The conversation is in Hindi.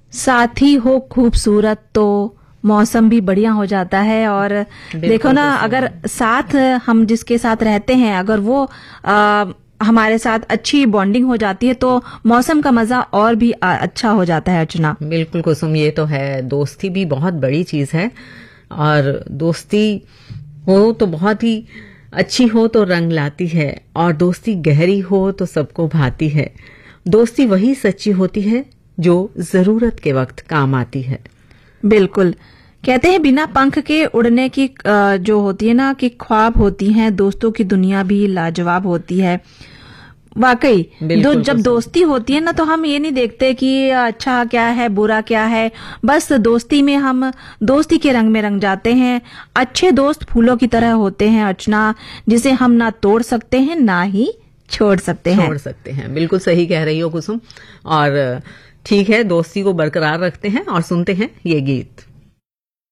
साथी हो खूबसूरत तो मौसम भी बढ़िया हो जाता है। और देखो ना, अगर साथ हम जिसके साथ रहते हैं, अगर वो हमारे साथ अच्छी बॉन्डिंग हो जाती है तो मौसम का मजा और भी अच्छा हो जाता है। अर्चना, बिल्कुल कुसुम, ये तो है। दोस्ती भी बहुत बड़ी चीज है, और दोस्ती हो तो बहुत ही अच्छी हो तो रंग लाती है, और दोस्ती गहरी हो तो सबको भाती है। दोस्ती वही सच्ची होती है जो जरूरत के वक्त काम आती है। बिल्कुल। कहते हैं बिना पंख के उड़ने की जो होती है ना, कि ख्वाब होती हैं, दोस्तों की दुनिया भी लाजवाब होती है। वाकई जब दोस्ती होती है ना, तो हम ये नहीं देखते कि अच्छा क्या है बुरा क्या है, बस दोस्ती में हम दोस्ती के रंग में रंग जाते हैं। अच्छे दोस्त फूलों की तरह होते हैं अर्चना, जिसे हम ना तोड़ सकते हैं ना ही छोड़ सकते हैं। बिल्कुल सही कह रही हो कुसुम। और ठीक है, दोस्ती को बरकरार रखते हैं और सुनते हैं ये गीत।